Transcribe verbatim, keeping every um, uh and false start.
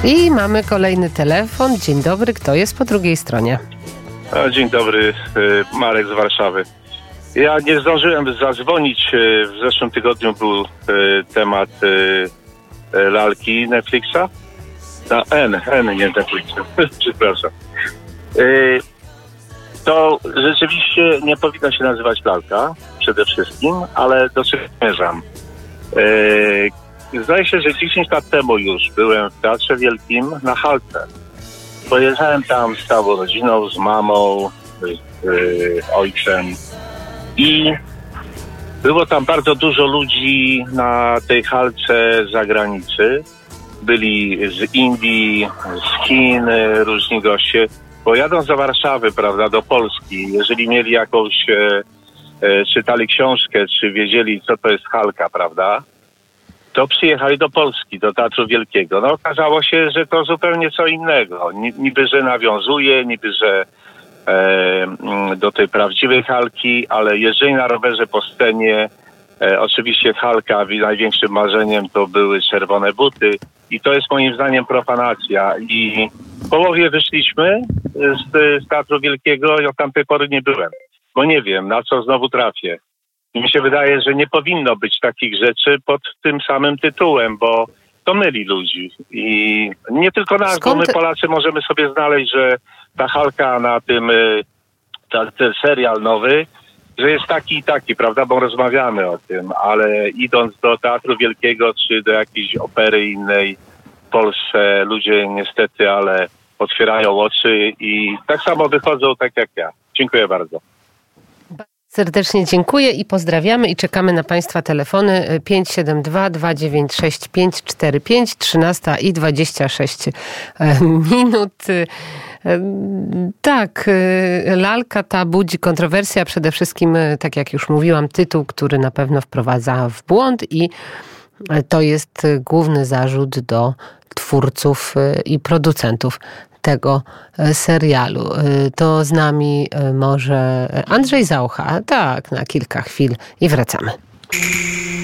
I mamy kolejny telefon. Dzień dobry, kto jest po drugiej stronie? Dzień dobry, Marek z Warszawy. Ja nie zdążyłem zadzwonić. W zeszłym tygodniu był temat lalki Netflixa. No, N, N, nie Netflixa. Przepraszam. To rzeczywiście nie powinno się nazywać lalka przede wszystkim, ale do czego zmierzam? Zdaje się, że dziesięć lat temu już byłem w Teatrze Wielkim na Halce. Pojechałem tam z całą rodziną, z mamą, z y, ojcem i było tam bardzo dużo ludzi na tej halce z zagranicy. Byli z Indii, z Chin, różni goście. Bo jadąc do Warszawy, prawda, do Polski, jeżeli mieli jakąś, e, e, czytali książkę, czy wiedzieli, co to jest halka, prawda, to przyjechali do Polski, do Teatru Wielkiego. No okazało się, że to zupełnie co innego. Niby, że nawiązuje, niby, że e, do tej prawdziwej halki, ale jeżdżenie na rowerze po scenie, e, oczywiście halka, największym marzeniem to były czerwone buty i to jest moim zdaniem profanacja. I w połowie wyszliśmy z, z Teatru Wielkiego i od tamtej pory nie byłem, bo nie wiem, na co znowu trafię. I mi się wydaje, że nie powinno być takich rzeczy pod tym samym tytułem, bo to myli ludzi. I nie tylko nas, Skąd? bo my Polacy możemy sobie znaleźć, że ta halka na tym, ta, ten serial nowy, że jest taki i taki, prawda, bo rozmawiamy o tym, ale idąc do Teatru Wielkiego czy do jakiejś opery innej w Polsce, ludzie niestety, ale otwierają oczy i tak samo wychodzą tak jak ja. Dziękuję bardzo. Serdecznie dziękuję i pozdrawiamy i czekamy na Państwa telefony pięć siedem dwa, dwa dziewięć sześć, pięć cztery pięć, trzynaście i dwadzieścia sześć minut. Tak, lalka ta budzi kontrowersję, a przede wszystkim, tak jak już mówiłam, tytuł, który na pewno wprowadza w błąd i to jest główny zarzut do twórców i producentów tego serialu. To z nami może Andrzej Zaucha, tak, na kilka chwil i wracamy.